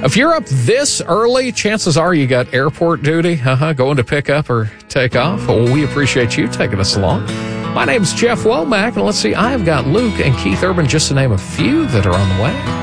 If you're up this early, chances are you got airport duty, going to pick up or take off. Well, we appreciate you taking us along. My name's Jeff Womack, and let's see, I've got Luke and Keith Urban, just to name a few that are on the way.